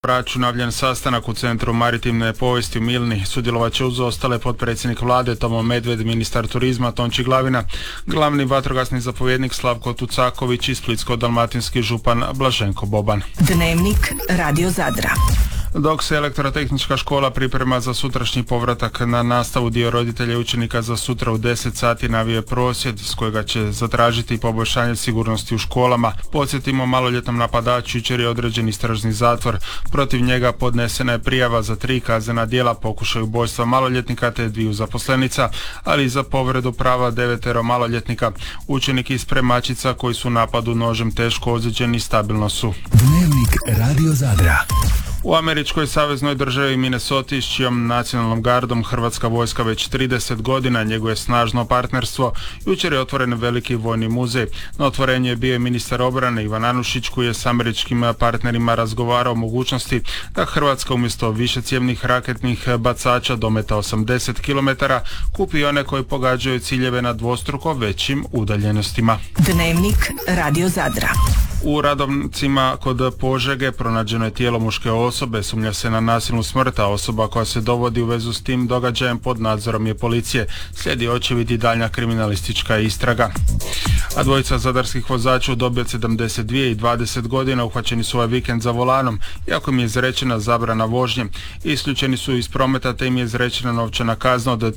Braču navljen sastanak u Centru maritimne povijesti u Milni. Sudjelovat će uz ostale potpredsjednik vlade Tomo Medved, ministar turizma Tonči Glavina, glavni vatrogasni zapovjednik Slavko Tucaković i splitsko-dalmatinski župan Blaženko Boban. Dnevnik Radio Zadra. Dok se elektrotehnička škola priprema za sutrašnji povratak na nastavu, dio roditelja i učenika za sutra u 10 sati navije prosvjed s kojega će zatražiti poboljšanje sigurnosti u školama. Podsjetimo, maloljetnom napadaču jučer je određen istražni zatvor. Protiv njega podnesena je prijava za 3 kaznena djela, pokušaj ubojstva maloljetnika te 2 zaposlenica, ali i za povredu prava 9 maloljetnika. Učenik iz Premačica koji su u napadu nožem teško ozlijeđeni stabilno su. Dnevnik Radio Zadra. U američkoj saveznoj državi Minnesota, s čijom nacionalnom gardom Hrvatska vojska već 30 godina njeguje snažno partnerstvo, jučer je otvoren veliki vojni muzej. Na otvorenju je bio i ministar obrane Ivan Anušić, koji je s američkim partnerima razgovarao o mogućnosti da Hrvatska umjesto višecjevnih raketnih bacača dometa 80 km kupi one koji pogađaju ciljeve na dvostruko većim udaljenostima. Dnevnik Radio Zadra. U Radovcima kod Požege pronađeno je tijelo muške osobe, sumnja se na nasilnu smrt, a osoba koja se dovodi u vezu s tim događajem pod nadzorom je policije. Slijedi očevid i daljnja kriminalistička istraga. A dvojica zadarskih vozača u dobi od 72 i 20 godina uhvaćeni su ovaj vikend za volanom, iako im je izrečena zabrana vožnje. Isključeni su iz prometa te im je izrečena novčana kazna od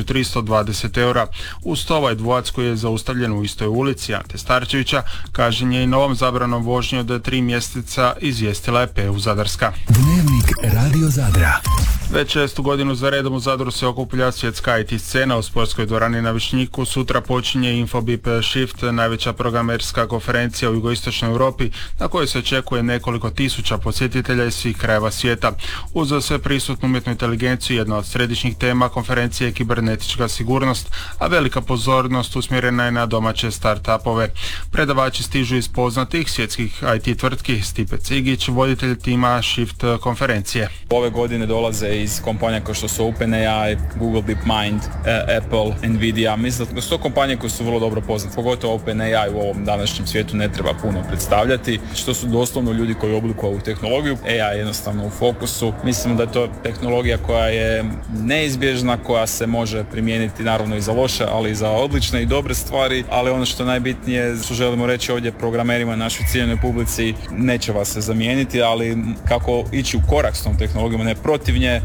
1320 eura. Uz to ovaj dvojac koji je zaustavljen u istoj ulici, Ante Starčevića, kažnjen je i novom zabranom vožnje od 3 mjeseca, izvijestila je PU Zadarska. Dnevnik Radio Zadra. Već 6. godinu za redom u Zadru se okuplja svjetska IT scena u sportskoj dvorani na Višnjiku. Sutra počinje Infobip Shift, najveća programerska konferencija u jugoistočnoj Europi, na kojoj se očekuje nekoliko tisuća posjetitelja iz svih krajeva svijeta. Uz sve prisutnu umjetnu inteligenciju, jedna od središnjih tema konferencije je kibernetička sigurnost, a velika pozornost usmjerena je na domaće start-upove. Predavači stižu iz poznatih svjetskih IT tvrtki. Stipe Cigić, voditelj tima Shift konferencije. Ove godine dolaze iz kompanija kao što su OpenAI, Google DeepMind, Apple, Nvidia. Mislim da su to kompanije koje su vrlo dobro poznate. Pogotovo OpenAI u ovom današnjem svijetu ne treba puno predstavljati. Što su doslovno ljudi koji oblikuju ovu tehnologiju. AI je jednostavno u fokusu. Mislim da je to tehnologija koja je neizbježna, koja se može primijeniti naravno i za loše, ali i za odlične i dobre stvari. Ali ono što je najbitnije, što želimo reći ovdje programerima, našoj ciljanoj publici, neće vas se zamijeniti, ali kako ići u korak s tom tehnologijom, ne protiv nje,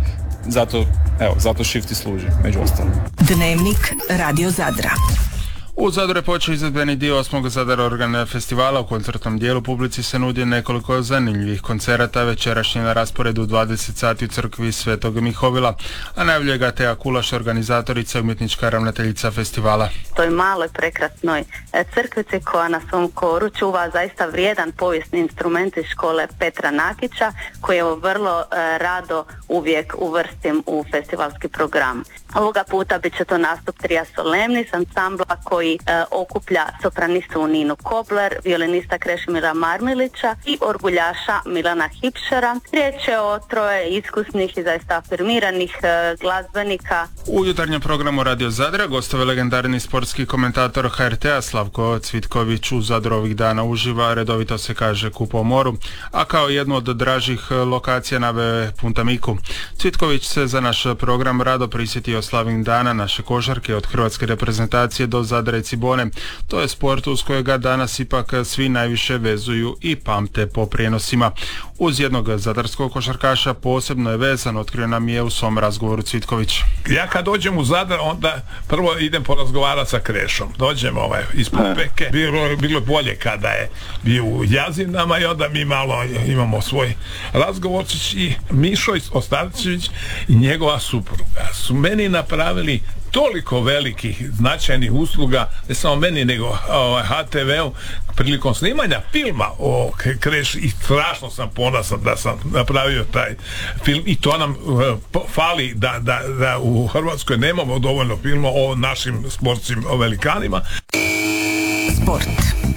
zato Shift i služi, među ostalim. Dnevnik Radio Zadra. U Zadru je počeo izvedbeni dio 8. Zadar Organ festivala. U koncertnom dijelu publici se nudi nekoliko zanimljivih koncerata. Večerašnji na rasporedu 20 sati u crkvi Svetog Mihovila, a najavljuje ga Teja Kulaš, organizatorica i umjetnička ravnateljica festivala. Toj maloj prekrasnoj crkvici koja na svom koru čuva zaista vrijedan povijesni instrument iz škole Petra Nakića, koji je vrlo rado uvijek uvrstim u festivalski program. Ovoga puta bit će to nastup Tria Solemnis, ansambla koji okuplja sopranistu Ninu Kobler, violinista Krešimira Marmilića i orguljaša Milana Hipšera. Riječ je o 3 iskusnih i zaista afirmiranih glazbenika. U jutarnjem programu Radio Zadra gostove legendarni sportski komentator HRT-a Slavko Cvitković. U Zadru ovih dana uživa, redovito se kaže kupa u moru, a kao jednu od dražih lokacija naveo Punta Miku. Cvitković se za naš program rado prisjetio slavnih dana naše košarke, od hrvatske reprezentacije do Zadra i Cibone. To je sport uz kojega danas ipak svi najviše vezuju i pamte po prijenosima. Uz jednog zadarskog košarkaša posebno je vezan, otkrio nam je u svom razgovoru Cvitković. Ja kad dođem u Zadar, onda prvo idem porazgovarati sa Krešom. Dođem ispod Peke. Bilo je bolje kada je bio u Jazinama i onda mi malo imamo svoj razgovor. I Mišo Ostarčević i njegova supruga su meni napravili toliko velikih značajnih usluga, ne samo meni nego HTV-u, prilikom snimanja filma o Kreši, i strašno sam ponosan da sam napravio taj film, i to nam fali da u Hrvatskoj nemamo dovoljno filma o našim sportskim velikanima. Sport.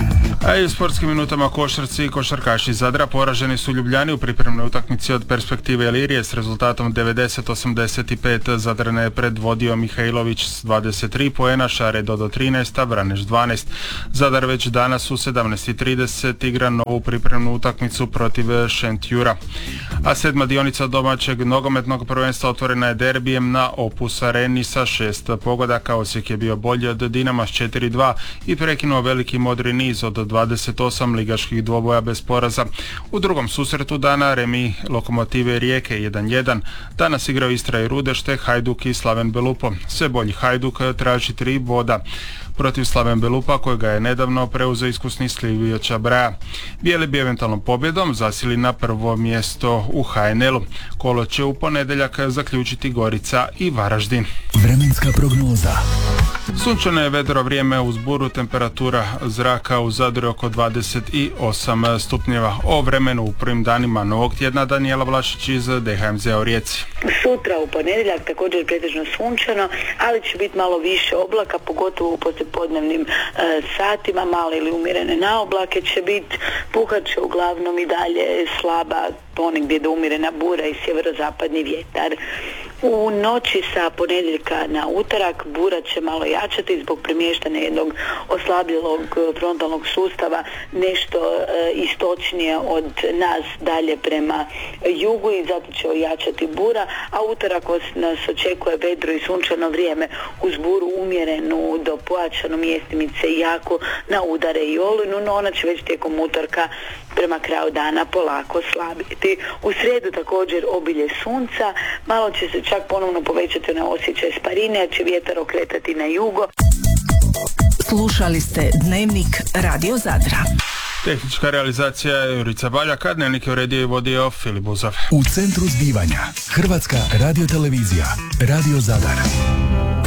A i u sportskim minutama košarci i košarkaši Zadra poraženi su Ljubljani u pripremnoj utakmici od Perspektive Ilirije s rezultatom 90-85. Zadrana je predvodio Mihajlović s 23 poena, Šare Dodo 13, a Vraneš 12. Zadar već danas u 17:30 igra novu pripremnu utakmicu protiv Šentjura. A sedma dionica domaćeg nogometnog prvenstva otvorena je derbijem na Opus Areni sa 6 pogodaka. Osijek je bio bolji od Dinama s 4-2 i prekinuo veliki modri niz od 28 ligaških dvoboja bez poraza. U drugom susretu dana remi Lokomotive Rijeke 1-1. Danas igraju Istra i Rudeš te Hajduk i Slaven Belupo. Sve bolji Hajduk traži 3 boda protiv Slaven Belupa kojega je nedavno preuzeo iskusni Slivio Čabraja. Bijeli bi eventualnom pobjedom zasili na prvo mjesto u HNL-u. Kolo će u ponedjeljak zaključiti Gorica i Varaždin. Vremenska prognoza. Sunčano je vedro vrijeme uz buru, temperatura zraka u Zadru oko 28 stupnjeva. O vremenu u prvim danima novog tjedna Danijela Vlašić iz DHMZ-a u Rijeci. Sutra u ponedjeljak također pretežno sunčano, ali će biti malo više oblaka, pogotovo u poslijepodnevnim satima, male ili umjerene naoblake će biti, puhat će uglavnom i dalje slaba ponegdje do umjerena bura i sjeverozapadni vjetar. U noći sa ponedjeljka na utorak bura će malo jačati zbog premještanja jednog oslabljelog frontalnog sustava nešto istočnije od nas dalje prema jugu i zato će ojačati bura, a utorak nas očekuje vedro i sunčano vrijeme uz buru umjerenu do pojačanu mjestimice jako na udare i olujnu, no ona će već tijekom utorka prema kraju dana polako slabiti. U srijedu također obilje sunca, malo će se čak ponovno povećati na osjećaj sparine, jer će vjetar okretati na jugo. Slušali ste Dnevnik Radio Zadra. Tehnička realizacija je Jurica Baljaka, Dnevnik je uredio i vodio Filip Buzov. U centru zbivanja Hrvatska radiotelevizija, Radio Zadar.